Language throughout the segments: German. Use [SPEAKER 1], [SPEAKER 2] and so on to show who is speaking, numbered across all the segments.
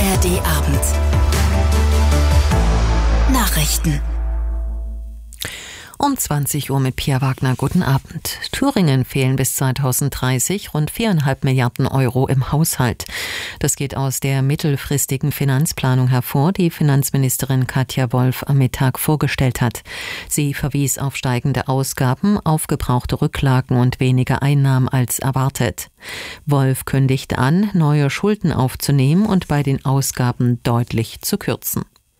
[SPEAKER 1] ARD Abend. Nachrichten.
[SPEAKER 2] Um 20 Uhr mit Pia Wagner. Guten Abend. Thüringen fehlen bis 2030 rund 4,5 Milliarden Euro im Haushalt. Das geht aus der mittelfristigen Finanzplanung hervor, die Finanzministerin Katja Wolf am Mittag vorgestellt hat. Sie verwies auf steigende Ausgaben, aufgebrauchte Rücklagen und weniger Einnahmen als erwartet. Wolf kündigte an, neue Schulden aufzunehmen und bei den Ausgaben deutlich zu kürzen.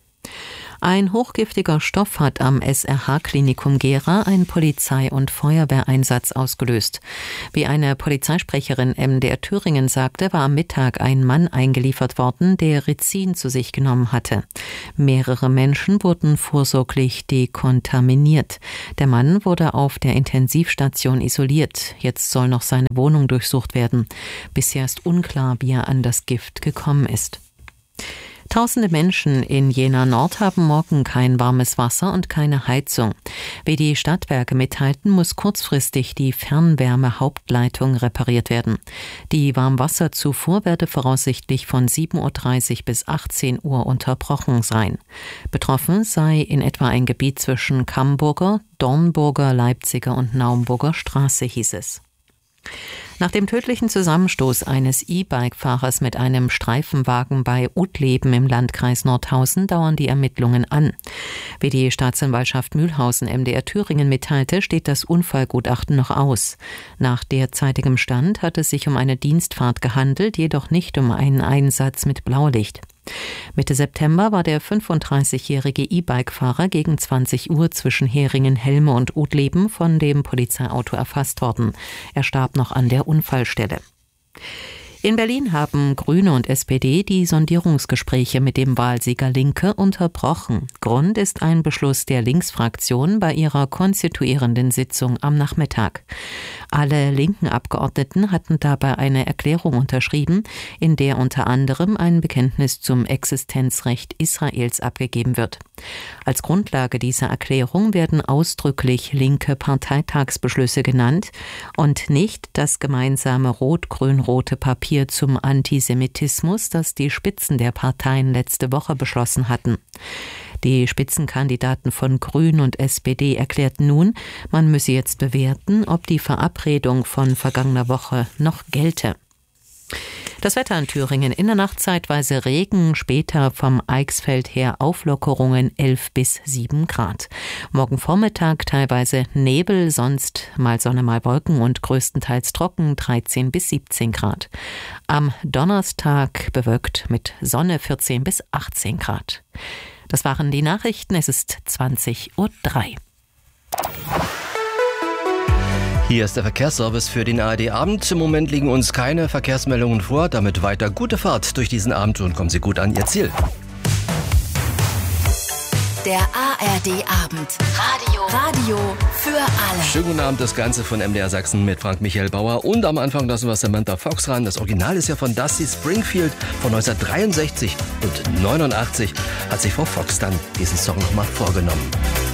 [SPEAKER 2] Ein hochgiftiger Stoff hat am SRH-Klinikum Gera einen Polizei- und Feuerwehreinsatz ausgelöst. Wie eine Polizeisprecherin MDR Thüringen sagte, war am Mittag ein Mann eingeliefert worden, der Rizin zu sich genommen hatte. Mehrere Menschen wurden vorsorglich dekontaminiert. Der Mann wurde auf der Intensivstation isoliert. Jetzt soll noch seine Wohnung durchsucht werden. Bisher ist unklar, wie er an das Gift gekommen ist. Tausende Menschen in Jena Nord haben morgen kein warmes Wasser und keine Heizung. Wie die Stadtwerke mitteilten, muss kurzfristig die Fernwärme-Hauptleitung repariert werden. Die Warmwasserzufuhr werde voraussichtlich von 7.30 Uhr bis 18 Uhr unterbrochen sein. Betroffen sei in etwa ein Gebiet zwischen Camburger, Dornburger, Leipziger und Naumburger Straße, hieß es. Nach dem tödlichen Zusammenstoß eines E-Bike-Fahrers mit einem Streifenwagen bei Uttleben im Landkreis Nordhausen dauern die Ermittlungen an. Wie die Staatsanwaltschaft Mühlhausen MDR Thüringen mitteilte, steht das Unfallgutachten noch aus. Nach derzeitigem Stand hat es sich um eine Dienstfahrt gehandelt, jedoch nicht um einen Einsatz mit Blaulicht. Mitte September war der 35-jährige E-Bike-Fahrer gegen 20 Uhr zwischen Heringen, Helme und Uttleben von dem Polizeiauto erfasst worden. Er starb noch an der Unfallstelle. In Berlin haben Grüne und SPD die Sondierungsgespräche mit dem Wahlsieger Linke unterbrochen. Grund ist ein Beschluss der Linksfraktion bei ihrer konstituierenden Sitzung am Nachmittag. Alle linken Abgeordneten hatten dabei eine Erklärung unterschrieben, in der unter anderem ein Bekenntnis zum Existenzrecht Israels abgegeben wird. Als Grundlage dieser Erklärung werden ausdrücklich linke Parteitagsbeschlüsse genannt und nicht das gemeinsame rot-grün-rote Papier zum Antisemitismus, das die Spitzen der Parteien letzte Woche beschlossen hatten. Die Spitzenkandidaten von Grünen und SPD erklärten nun, man müsse jetzt bewerten, ob die Verabredung von vergangener Woche noch gelte. Das Wetter in Thüringen: in der Nacht zeitweise Regen, später vom Eichsfeld her Auflockerungen 11 bis 7 Grad. Morgen Vormittag teilweise Nebel, sonst mal Sonne, mal Wolken und größtenteils trocken 13 bis 17 Grad. Am Donnerstag bewölkt mit Sonne 14 bis 18 Grad. Das waren die Nachrichten, es ist 20:03 Uhr.
[SPEAKER 3] Hier ist der Verkehrsservice für den ARD-Abend. Im Moment liegen uns keine Verkehrsmeldungen vor. Damit weiter gute Fahrt durch diesen Abend und kommen Sie gut an Ihr Ziel.
[SPEAKER 1] Der ARD-Abend. Radio für alle.
[SPEAKER 3] Schönen guten Abend, das Ganze von MDR Sachsen mit Frank Michael Bauer. Und am Anfang lassen wir Samantha Fox ran. Das Original ist ja von Dusty Springfield von 1963 und 1989 hat sich Frau Fox dann diesen Song nochmal vorgenommen.